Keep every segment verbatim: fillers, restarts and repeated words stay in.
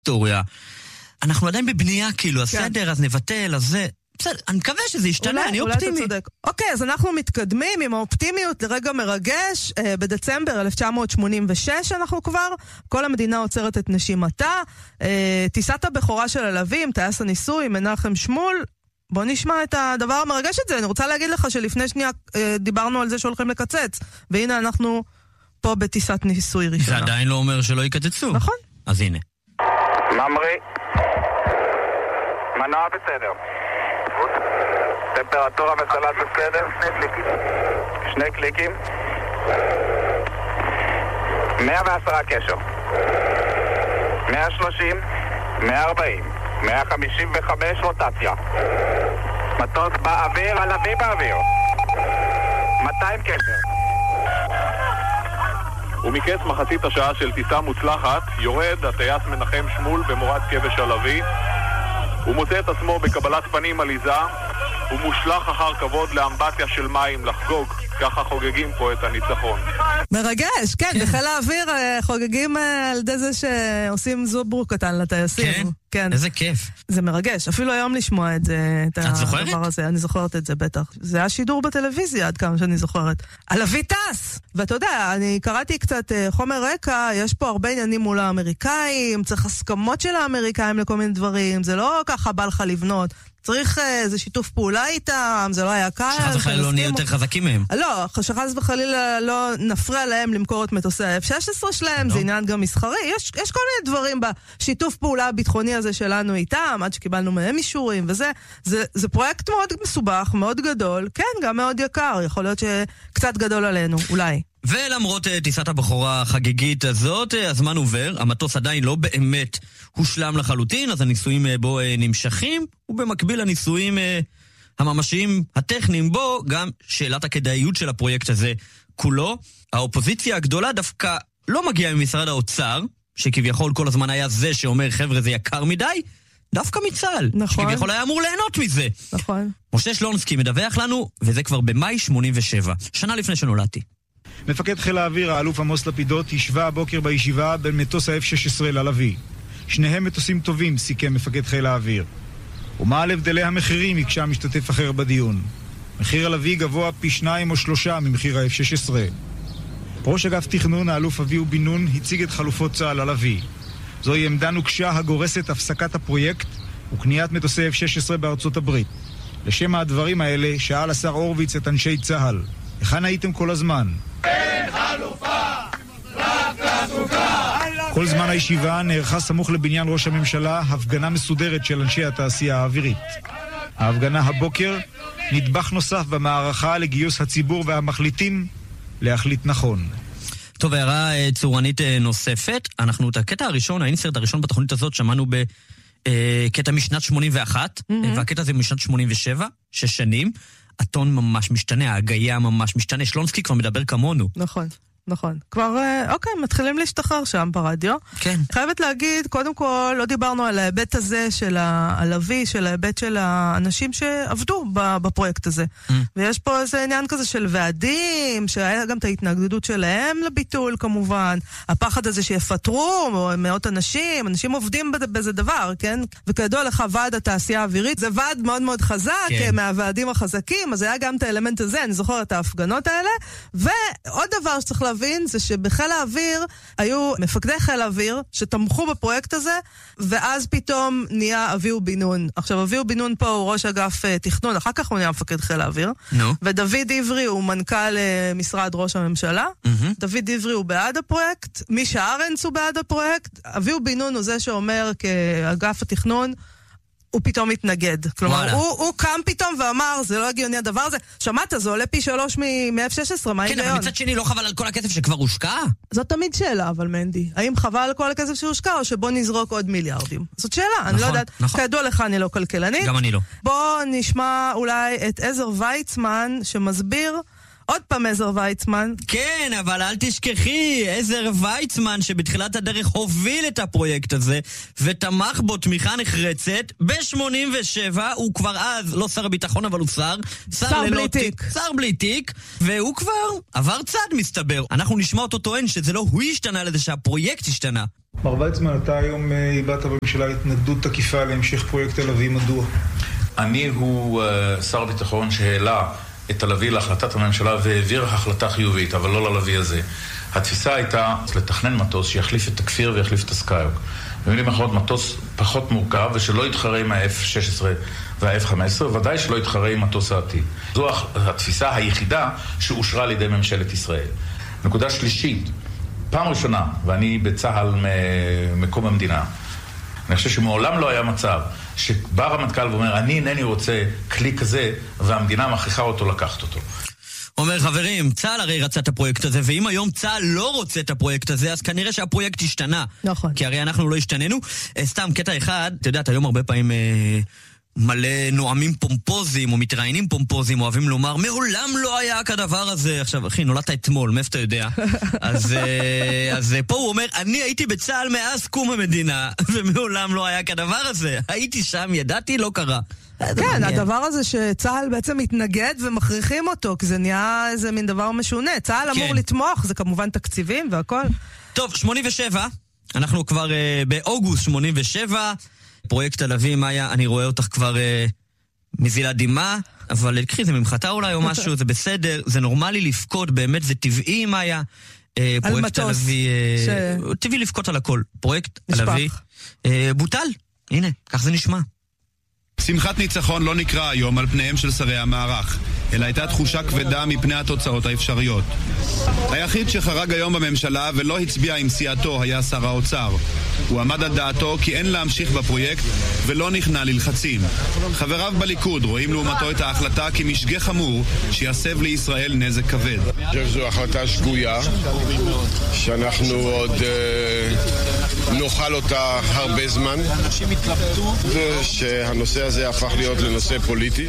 היסטוריה. אנחנו עדיין בבנייה, כאילו, הסדר, אז נבטל, אז זה... בסדר, אני מקווה שזה ישתנה, אני אופטימי. אולי אתה צודק. אוקיי, אז אנחנו מתקדמים עם האופטימיות לרגע מרגש. בדצמבר אלף תשע מאות שמונים ושש אנחנו כבר, כל המדינה עוצרת את נשימתה. טיסת הבכורה של הלווים, טייס הניסוי, מנחם שמול. בוא נשמע את הדבר המרגש את זה. אני רוצה להגיד לך שלפני שנייה דיברנו על זה שהולכים לקצץ, והנה אנחנו פה בטיסת ניסוי ראשונה. זה עדיין לא אומר שלא יקצצו. נכון. אז הנה. ממרי, מנוע בסדר. טמפרטורה וסלט בסדר. שני קליקים. מאה ועשרה קשר. מאה שלושים, מאה ארבעים, מאה חמישים וחמש רוטציה. מטוס באוויר, הלוי באוויר. מאתיים קשר. ומקץ מחצית השעה של טיסה מוצלחת, יורד הטייס מנחם שמול במורד כבש הלוי. הוא מוצא את עצמו בקבלת פנים עליזה, הוא מושלח אחר כבוד לאמבטיה של מים לחגוג, ככה חוגגים פה את הניצחון. מרגש, כן, בחיל האוויר חוגגים על ידי זה שעושים זוברו קטן לטייסים. כן? כן. איזה כיף. זה מרגש, אפילו היום לשמוע את זה, את את זוכרת? הדבר הזה, אני זוכרת את זה בטח. זה היה שידור בטלוויזיה עד כמה שאני זוכרת. הלוי טס! ואתה יודע, אני קראתי קצת חומר רקע, יש פה הרבה עניינים מול האמריקאים, צריך הסכמות של האמריקאים לכל מיני דברים, זה לא ככה בא לך לבנות. צריך איזה שיתוף פעולה איתם, זה לא היה קל. שחז וחלילה לא נהיה יותר חזקים מהם. לא, שחז וחלילה לא נפריע להם למכור את מטוסי ה-אף שש עשרה שלהם, זה עניין גם מסחרי. יש, יש כל מיני דברים בשיתוף פעולה הביטחוני הזה שלנו איתם, עד שקיבלנו מהם אישורים, וזה, זה, זה פרויקט מאוד מסובך, מאוד גדול, כן, גם מאוד יקר, יכול להיות שקצת גדול עלינו, אולי. ולמרות טיסת הבכורה החגיגית הזאת, הזמן עובר, המטוס עדיין לא באמת הושלם לחלוטין, אז הניסויים בו נמשכים, ובמקביל הניסויים הממשיים הטכניים בו, גם שאלת הכדאיות של הפרויקט הזה כולו. האופוזיציה הגדולה דווקא לא מגיעה ממשרד האוצר, שכביכול כל הזמן היה זה שאומר, חבר'ה, זה יקר מדי, דווקא מצה"ל, נכון. שכביכול היה אמור ליהנות מזה. נכון. משה שלונסקי מדווח לנו, וזה כבר במאי שמונים ושבע, שנה לפני שנולדתי. מפקד חיל האוויר, האלוף עמוס לפידות, ישבה הבוקר בישיבה בין מטוס ה-אף שש עשרה ללוי. שניהם מטוסים טובים, סיכם מפקד חיל האוויר. ומה על הבדלי המחירים, יקשה משתתף אחר בדיון. מחיר הלוי גבוה פי שניים או שלושה ממחיר ה-אף שש עשרה. ראש אגף תכנון, האלוף אביהו בן נון, הציג את חלופות צה"ל ללוי. זוהי עמדה נוקשה הגורסת הפסקת הפרויקט וקניית מטוסי אף שש עשרה בארצות הברית. לשם הדברים האלה שאל השר אורביץ את אנשי צה"ל. היכן הייתם כל הזמן? אין חלופה, רק תעסוקה. כל זמן הישיבה נערכה סמוך לבניין ראש הממשלה הפגנה מסודרת של אנשי התעשייה האווירית. ההפגנה הבוקר נדבך נוסף במערכה לגיוס הציבור והמחליטים להחליט נכון. טוב, הערה צורנית נוספת. אנחנו את הקטע הראשון, האינסרט הראשון בתוכנית הזאת, שמענו בקטע משנת שמונים ואחת, mm-hmm. והקטע הזה משנת שמונים ושבע, שש שנים. הטון ממש משתנה, ההגייה ממש משתנה. שלונסקי כבר מדבר כמונו. נכון. נכון. כבר, אוקיי, מתחילים להשתחרר שם ברדיו. כן. חייבת להגיד, קודם כל, לא דיברנו על ההיבט הזה של הלוי, של ההיבט של האנשים שעבדו בפרויקט הזה. Mm. ויש פה איזה עניין כזה של ועדים, שהיה גם את ההתנגדות שלהם לביטול, כמובן. הפחד הזה שיפטרו, מאות אנשים, אנשים עובדים בזה דבר, כן? וכידוע לך, ועד התעשייה האווירית, זה ועד מאוד מאוד חזק, כן. מהוועדים החזקים, אז היה גם את האלמנט הזה, אני זוכרת את ההפגנות האלה. ועוד דבר שצריך להבין זה שבחיל האוויר היו מפקדי חיל האוויר שתמכו בפרויקט הזה, ואז פתאום נהיה אביהו בן נון. עכשיו, אביהו בן נון פה הוא ראש אגף תכנון, אחר כך הוא נהיה מפקד חיל האוויר. No. ודוד עברי הוא מנכ"ל משרד ראש הממשלה. Mm-hmm. דוד עברי הוא בעד הפרויקט, מישה ארנס הוא בעד הפרויקט. אביהו בן נון הוא זה שאומר כאגף התכנון, הוא פתאום מתנגד. כלומר, הוא, הוא קם פתאום ואמר, זה לא הגיוני הדבר הזה. שמעת, זה עולה פי שלוש מ-אף שש עשרה, מה ההיגיון? כן, אבל מצד שני לא חבל על כל הכסף שכבר הושקע? זאת תמיד שאלה, אבל מנדי. האם חבל על כל הכסף שהושקע, או שבוא נזרוק עוד מיליארדים? זאת שאלה, נכון, אני לא יודעת. נכון. כידוע לך, אני לא כלכלנית. גם אני לא. בוא נשמע אולי את עזר ויצמן, שמסביר עוד פעם עזר ויצמן. כן, אבל אל תשכחי, עזר ויצמן שבתחילת הדרך הוביל את הפרויקט הזה ותמך בו תמיכה נחרצת. ב-שמונים ושבע הוא כבר אז, לא שר הביטחון אבל הוא שר, שר, שר ללא בלי תיק. שר בלי תיק, והוא כבר עבר צד מסתבר. אנחנו נשמע אותו טוען שזה לא הוא השתנה לזה שהפרויקט השתנה. מר ויצמן, אתה היום הבאת בממשלה התנגדות תקיפה להמשך פרויקט תל אביב, מדוע? אני הוא uh, שר הביטחון שהעלה את תל אביב להחלטת הממשלה והעביר החלטה חיובית, אבל לא ללוי הזה. התפיסה הייתה לתכנן מטוס שיחליף את הכפיר ויחליף את הסקייוק. במילים אחרות, מטוס פחות מורכב ושלא יתחרה עם ה-אף שש עשרה וה-אף חמש עשרה, ודאי שלא יתחרה עם מטוס העתיד. זו התפיסה היחידה שאושרה על ידי ממשלת ישראל. נקודה שלישית, פעם ראשונה, ואני בצהל מקום המדינה, אני חושב שמעולם לא היה מצב שבא רמטכ"ל ואומר, אני אינני רוצה כלי כזה, והמדינה מכריחה אותו לקחת אותו. אומר, חברים, צה"ל הרי רצה את הפרויקט הזה, ואם היום צה"ל לא רוצה את הפרויקט הזה, אז כנראה שהפרויקט השתנה. נכון. כי הרי אנחנו לא השתננו. סתם, קטע אחד, אתה יודעת, היום הרבה פעמים אה, מלא נואמים פומפוזים, או מתראיינים פומפוזים, אוהבים לומר, מעולם לא היה כדבר הזה. עכשיו, אחי, נולדת אתמול, מאיפה אתה יודע? אז, אה, אז פה הוא אומר, אני הייתי בצה"ל מאז קום המדינה, ומעולם לא היה כדבר הזה. הייתי שם, ידעתי, לא קרה. כן, הדבר הזה שצה"ל בעצם מתנגד ומכריחים אותו, כי זה נהיה איזה מין דבר משונה. צה"ל אמור לתמוך, זה כמובן תקציבים והכל. טוב, שמונים ושבע, אנחנו כבר uh, באוגוסט שמונים ושבע, פרויקט תל אביב, מאיה, אני רואה אותך כבר uh, מזילה דמעה, אבל קחי, זה ממחתה אולי או משהו, זה בסדר, זה נורמלי לפקוד, באמת זה טבעי, מאיה. Uh, פרויקט תל אביב, uh, טבעי לפקוד על הכל. פרויקט תל אביב, uh, בוטל, הנה, כך זה נשמע. שמחת ניצחון לא נקרא היום על פניהם של שרי המערך, אלא הייתה תחושה כבדה מפני התוצאות האפשריות. היחיד שחרג היום בממשלה ולא הצביע עם סיעתו היה שר האוצר. הוא עמד על דעתו כי אין להמשיך בפרויקט ולא נכנע ללחצים. חבריו בליכוד רואים לעומתו את ההחלטה כמשגה חמור שיסב לישראל נזק כבד. אני חושב שזו החלטה שגויה, שאנחנו עוד uh, נאכל אותה הרבה זמן, ושהנושא הזה הפך להיות לנושא פוליטי,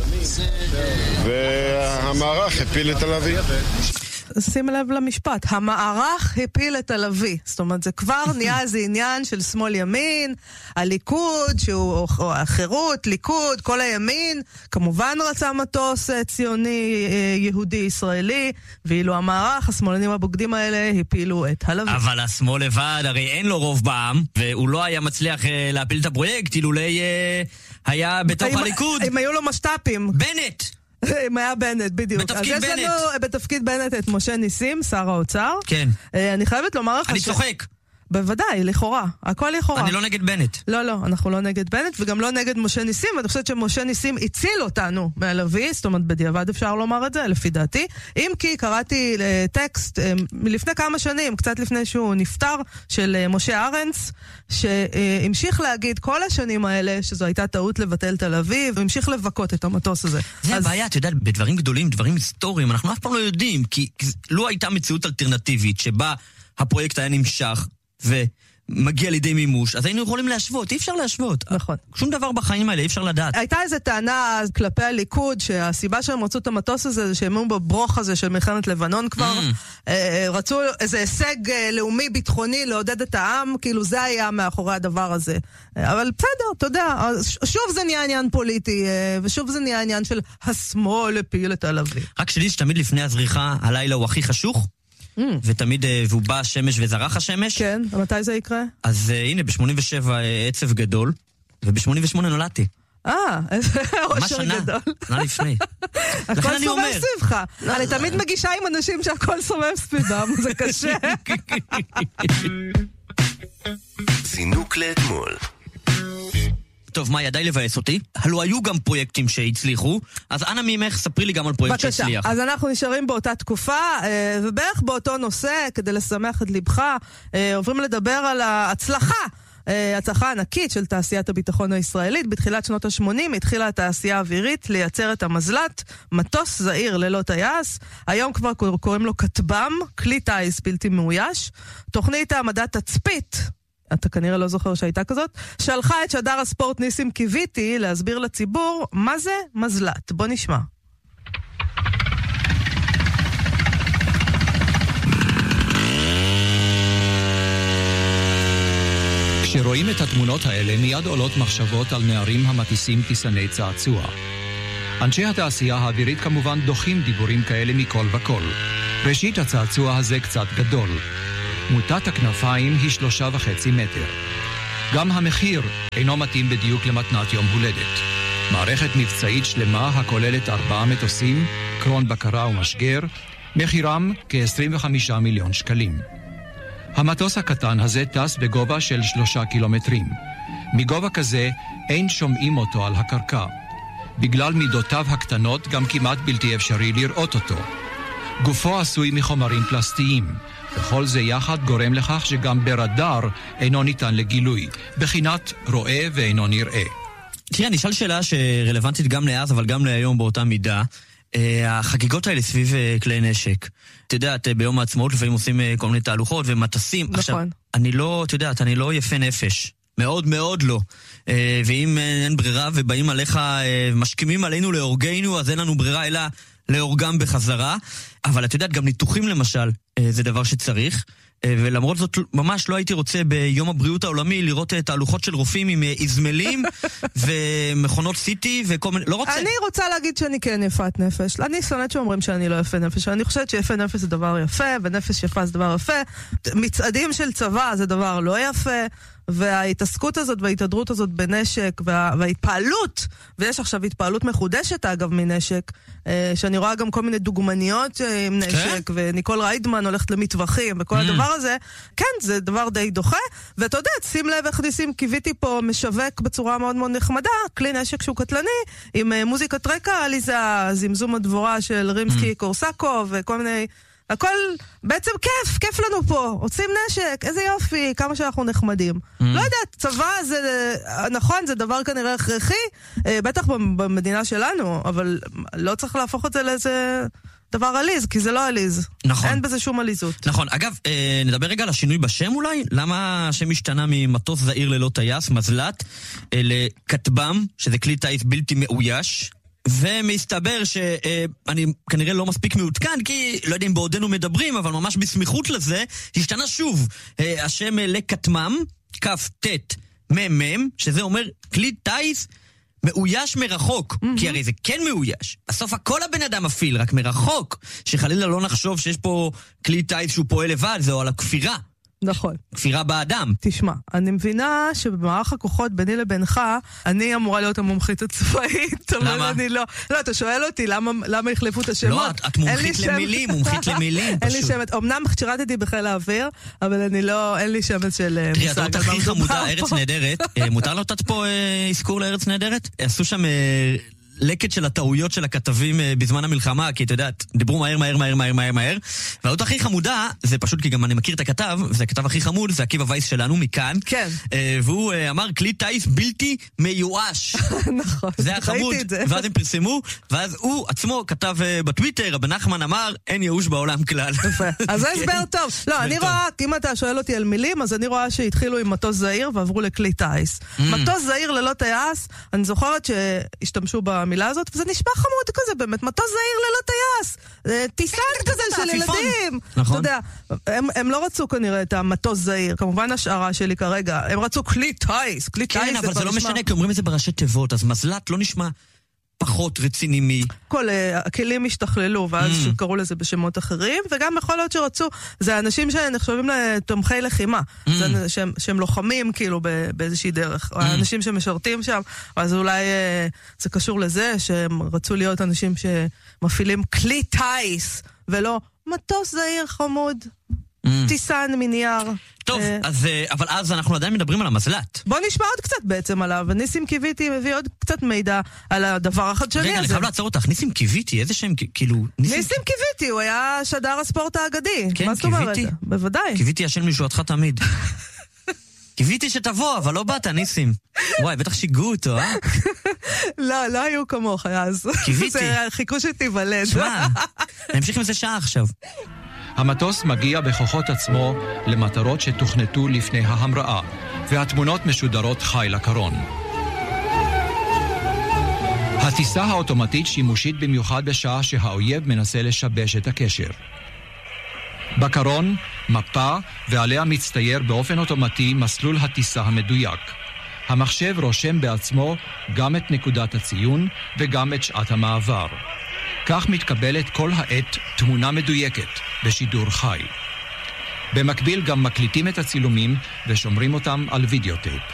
והמערך הפיל את תל אביב. שים לב למשפט, המערך הפיל את תל אביב. זאת אומרת, זה כבר נהיה איזה עניין של שמאל ימין, הליכוד, שהוא, או החירות, ליכוד, כל הימין, כמובן רצה מטוס ציוני, יהודי, ישראלי, ואילו המערך, השמאלנים הבוגדים האלה, הפילו את תל אביב. אבל השמאל לבד, הרי אין לו רוב בעם, והוא לא היה מצליח להפיל את הפרויקט, אילולי היה בתוך הליכוד. אם היו לו משטפים. בנט! אם היה בנט, בדיוק. בתפקיד בנט. אז יש לנו בתפקיד בנט את משה ניסים, שר האוצר. כן. אני חייבת לומר לך אני צוחק. בוודאי, לכאורה. הכל לכאורה. אני לא נגד בנט. לא, לא, אנחנו לא נגד בנט, וגם לא נגד משה ניסים, ואני חושבת שמשה ניסים הציל אותנו מהלוי, זאת אומרת, בדיעבד אפשר לומר את זה, לפי דעתי. אם כי קראתי טקסט מלפני כמה שנים, קצת לפני שהוא נפטר, של משה ארנס, שהמשיך להגיד כל השנים האלה, שזו הייתה טעות לבטל תל אביב, והמשיך לבקות את המטוס הזה. זה אז... הבעיה, אתה יודע, בדברים גדולים, דברים היסטוריים, אנחנו אף פעם לא יודעים, כי לא הייתה מציאות אלטרנטיבית, שבה הפרויקט היה נמשך, ומגיע לידי מימוש, אז היינו יכולים להשוות, אי אפשר להשוות. נכון. שום דבר בחיים האלה, אי אפשר לדעת. הייתה איזו טענה כלפי הליכוד, שהסיבה שהם רצו את המטוס הזה, זה שהם היו בברוך הזה של מלחמת לבנון כבר, mm. רצו איזה הישג לאומי ביטחוני לעודד את העם, כאילו זה היה מאחורי הדבר הזה. אבל בסדר, אתה יודע, שוב זה נהיה עניין פוליטי, ושוב זה נהיה עניין של השמאל הפיל את תל אביב. רק שלי שתמיד לפני הזריחה, הלילה הוא הכי חשוך, Mm. ותמיד, והוא בא השמש וזרח השמש. כן, מתי זה יקרה? אז uh, הנה, ב-שמונים ושבע עצב גדול, וב-שמונים ושמונה נולדתי. אה, איזה אושר גדול. שנה לפני. הכל סובב סביבך. אני תמיד מגישה עם אנשים שהכל סובב סביבם, זה קשה. זינוק לאתמול. טוב, מה, ידי לבאס אותי? הלוא היו גם פרויקטים שהצליחו, אז אנא ממך, ספרי לי גם על פרויקט שהצליח. אז אנחנו נשארים באותה תקופה, ובערך באותו נושא, כדי לשמח את לבך, עוברים לדבר על ההצלחה. הצלחה ענקית של תעשיית הביטחון הישראלית. בתחילת שנות ה-שמונים התחילה התעשייה האווירית לייצר את המזל"ט, מטוס זעיר ללא טייס. היום כבר קוראים לו כטב"ם, כלי טייס בלתי מאויש. תוכנית העמדת תצפית, אתה כנראה לא זוכר שהייתה כזאת, שלחה את שדר הספורט ניסים קיוויתי להסביר לציבור מה זה מזל"ט. בוא נשמע. כשרואים את התמונות האלה מיד עולות מחשבות על נערים המטיסים טיסני צעצוע. אנשי התעשייה האווירית כמובן דוחים דיבורים כאלה מכל וכל. ראשית, הצעצוע הזה קצת גדול. מוטת הכנפיים היא שלושה וחצי מטר. גם המחיר אינו מתאים בדיוק למתנת יום הולדת. מערכת מבצעית שלמה הכוללת ארבעה מטוסים, קרון בקרה ומשגר, מחירם כ-עשרים וחמישה מיליון שקלים. המטוס הקטן הזה טס בגובה של שלושה קילומטרים. מגובה כזה אין שומעים אותו על הקרקע. בגלל מידותיו הקטנות גם כמעט בלתי אפשרי לראות אותו. גופו עשוי מחומרים פלסטיים, וכל זה יחד גורם לכך שגם ברדאר אינו ניתן לגילוי, בחינת רואה ואינו נראה. תראה, אני אשאל שאלה שרלוונטית גם לאז, אבל גם להיום באותה מידה. החגיגות האלה סביב כלי נשק. אתה יודע, ביום העצמאות לפעמים עושים כל מיני תהלוכות ומטסים. נכון. עכשיו, אני לא, אתה יודע, אני לא יפה נפש. מאוד מאוד לא. ואם אין ברירה ובאים עליך, משכימים עלינו להורגנו, אז אין לנו ברירה אלא להורגם בחזרה. אבל אתה יודעת, גם ניתוחים למשל, זה דבר שצריך. ולמרות זאת, ממש לא הייתי רוצה ביום הבריאות העולמי לראות תהלוכות של רופאים עם איזמלים ומכונות סיטי וכל מיני... לא רוצה. אני רוצה להגיד שאני כן יפת נפש. אני שונאת שאומרים שאני לא יפה נפש. אני חושבת שיפה נפש זה דבר יפה, ונפש יפה זה דבר יפה. מצעדים של צבא זה דבר לא יפה. וההתעסקות הזאת וההתהדרות הזאת בנשק וה, וההתפעלות, ויש עכשיו התפעלות מחודשת אגב מנשק, אה, שאני רואה גם כל מיני דוגמניות אה, עם נשק, כן? וניקול ריידמן הולכת למטווחים וכל mm. הדבר הזה, כן, זה דבר די דוחה, ואתה יודע, שים לב איך ניסים, קיוויתי פה משווק בצורה מאוד מאוד נחמדה, כלי נשק שהוא קטלני, עם אה, מוזיקת רקע, עליזה, זמזום הדבורה של רימסקי mm. קורסקו וכל מיני... הכל בעצם כיף, כיף לנו פה. עושים נשק, איזה יופי, כמה שאנחנו נחמדים. Mm. לא יודעת, צבא זה, נכון, זה דבר כנראה הכרחי, בטח במדינה שלנו, אבל לא צריך להפוך את זה לאיזה דבר עליז, כי זה לא עליז. נכון. אין בזה שום עליזות. נכון. אגב, נדבר רגע על השינוי בשם אולי. למה השם השתנה ממטוס זעיר ללא טייס, מזל"ט, לכטב"ם, שזה כלי טייס בלתי מאויש. ומסתבר שאני כנראה לא מספיק מעודכן, כי לא יודע אם בעודנו מדברים, אבל ממש בסמיכות לזה, השתנה שוב השם לכתמם, כף תת ממם, שזה אומר כלי טייס מאויש מרחוק, mm-hmm. כי הרי זה כן מאויש. בסוף הכל הבן אדם מפעיל, רק מרחוק, שחלילה לא נחשוב שיש פה כלי טייס שהוא פועל לבד, זהו על הכפירה. נכון. כפירה באדם. תשמע, אני מבינה שבמערך הכוחות ביני לבינך, אני אמורה להיות המומחית הצבאית. למה? אני לא. לא, אתה שואל אותי למה, למה החלפו את השמות. לא, את, את מומחית למילים, מומחית למילים. אין לי שמץ, אמנם שירתתי בחיל האוויר, אבל אני לא, אין לי שמץ של מושג. תראי, את הכי חמודה, ארץ נהדרת. מותר לתת פה אזכור לארץ נהדרת? עשו שם... לקט של הטעויות של הכתבים בזמן המלחמה, כי אתה יודעת, דיברו מהר, מהר, מהר, מהר, מהר, מהר. והאות הכי חמודה, זה פשוט כי גם אני מכיר את הכתב, זה הכתב הכי חמוד, זה עקיבא וייס שלנו מכאן. כן. והוא אמר, כלי טייס בלתי מיואש. נכון. זה היה חמוד, ואז הם פרסמו, ואז הוא עצמו כתב בטוויטר, רבי נחמן אמר, אין ייאוש בעולם כלל. אז זה הסבר טוב. לא, אני רואה, אם אתה שואל אותי על מילים, אז אני רואה שהתחילו עם מטוס זעיר ועברו לכלי טייס. מטוס זעיר ללא טייס, אני זוכרת שהשתמשו במילה הזאת, וזה נשמע חמוד כזה, באמת, מטוס זעיר ללא טייס, טיסן כזה של ילדים. נכון. אתה יודע, הם, הם לא רצו כנראה את המטוס זעיר, כמובן השערה שלי כרגע, הם רצו כלי טייס, כלי טייס. כן, אבל זה לא משנה, כי אומרים את זה בראשי תיבות, אז מזל"ט לא נשמע פחות רציני מי. כל הכלים השתכללו, ואז שקראו לזה בשמות אחרים, וגם יכול להיות שרצו, זה אנשים שנחשבים לתומכי לחימה, זה שהם, שהם לוחמים כאילו באיזושהי דרך, או אנשים שמשרתים שם, אז אולי זה קשור לזה שהם רצו להיות אנשים שמפעילים כלי טייס, ולא מטוס זעיר חמוד. טיסן מנייר. טוב, אז, אבל אז אנחנו עדיין מדברים על המזל"ט. בוא נשמע עוד קצת בעצם עליו, וניסים קיוויתי מביא עוד קצת מידע על הדבר החדשני הזה. רגע, אני חייב לעצור אותך, ניסים קיוויתי, איזה שם, כאילו... ניסים קיוויתי, הוא היה שדר הספורט האגדי. כן, קיוויתי. בוודאי. קיוויתי השם משועתך תמיד. קיוויתי שתבוא, אבל לא באת, ניסים. וואי, בטח שיגעו אותו, אה? לא, לא היו כמוך, אז. קיוויתי. זה חיכו שתיוולד. שמע, נמשיך עם זה שעה עכשיו. המטוס מגיע בכוחות עצמו למטרות שתוכנתו לפני ההמראה, והתמונות משודרות חי לקרון. הטיסה האוטומטית שימושית במיוחד בשעה שהאויב מנסה לשבש את הקשר. בקרון, מפה, ועליה מצטייר באופן אוטומטי מסלול הטיסה המדויק. המחשב רושם בעצמו גם את נקודת הציון וגם את שעת המעבר. כך מתקבלת כל העת תמונה מדויקת בשידור חי. במקביל גם מקליטים את הצילומים ושומרים אותם על וידאוטייפ.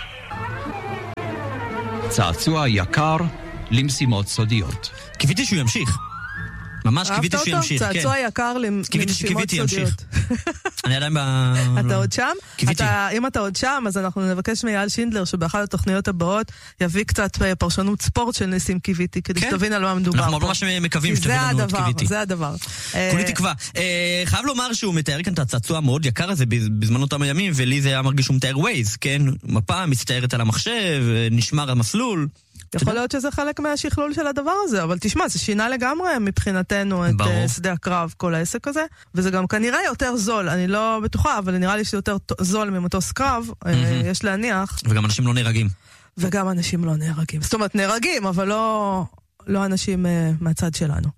צעצוע יקר למשימות סודיות. קיוויתי שהוא ימשיך. ממש קיוויתי שהוא ימשיך. צעצוע יקר למשימות סודיות. אני עדיין ב... אתה עוד שם? אם אתה עוד שם, אז אנחנו נבקש מאייל שינדלר שבאחת התוכניות הבאות יביא קצת פרשנות ספורט של ניסים קיוויתי, כדי שתבין על מה מדובר. אנחנו ממש מקווים שתבין לנו עוד קיוויתי. זה הדבר. כולי תקווה. חייב לומר שהוא מתאר כאן את הצעצוע המאוד יקר הזה בזמן אותם הימים, ולי זה היה מרגיש שהוא מתאר ווייז, כן? מפה מצטיירת על המחשב, נשמר המסלול. יכול להיות שזה חלק מהשכלול של הדבר הזה, אבל תשמע, זה שינה לגמרי מבחינתנו את שדה הקרב, כל העסק הזה, וזה גם כנראה יותר זול, אני לא בטוחה, אבל נראה לי שזה יותר זול ממטוס קרב, יש להניח. וגם אנשים לא נהרגים. וגם אנשים לא נהרגים. זאת אומרת, נהרגים, אבל לא, לא אנשים מהצד שלנו.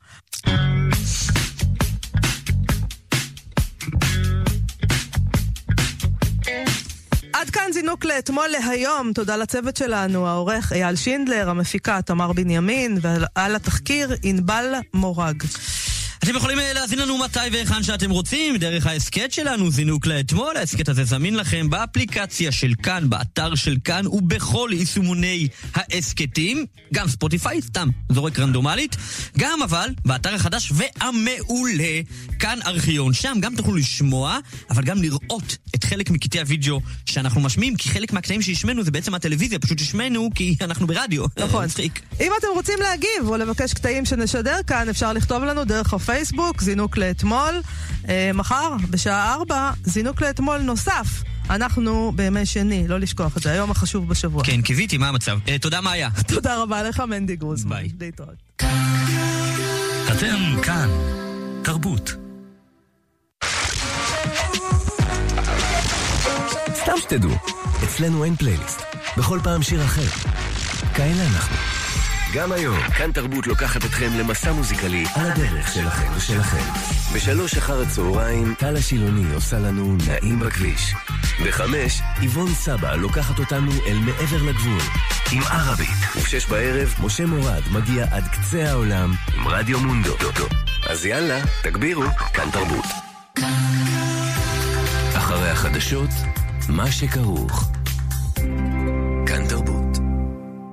עד כאן זינוק לאתמול להיום, תודה לצוות שלנו, העורך אייל שינדלר, המפיקה תמר בנימין, ועל התחקיר ענבל מורג. אתם יכולים להזין לנו מתי והיכן שאתם רוצים, דרך ההסקט שלנו, זינוק לאתמול. ההסקט הזה זמין לכם באפליקציה של כאן, באתר של כאן, ובכל יישומוני ההסקטים, גם ספוטיפיי, סתם זורק רנדומלית, גם אבל באתר החדש והמעולה, כאן ארכיון. שם גם תוכלו לשמוע, אבל גם לראות את חלק מקטעי הוידאו שאנחנו משמיעים, כי חלק מהקטעים שישמענו זה בעצם הטלוויזיה, פשוט ישמענו כי אנחנו ברדיו. נכון. אם אתם רוצים להגיב או לבקש קטעים שנשדר כאן, אפשר לכתוב לנו דרך הפייסבוק, זינוק לאתמול. אה, מחר, בשעה ארבע, זינוק לאתמול נוסף. אנחנו בימי שני, לא לשכוח את זה, היום החשוב בשבוע. כן, קיוויתי, מה המצב? אה, תודה, מה היה? תודה רבה לך, מנדי גרוזמן. ביי. להתראות. אתם כאן, תרבות. סתם שתדעו, אצלנו אין פלייליסט. בכל פעם שיר אחר. כאלה אנחנו. גם היום, כאן תרבות לוקחת אתכם למסע מוזיקלי על הדרך שלכם ושלכם. בשלוש אחר הצהריים, טל השילוני עושה לנו נעים בכביש. בחמש, איבון סבא לוקחת אותנו אל מעבר לגבול עם ערבית. ובשש בערב, משה מורד מגיע עד קצה העולם עם רדיו מונדו. אז יאללה, תגבירו, כאן תרבות. אחרי החדשות, מה שכרוך. כאן תרבות.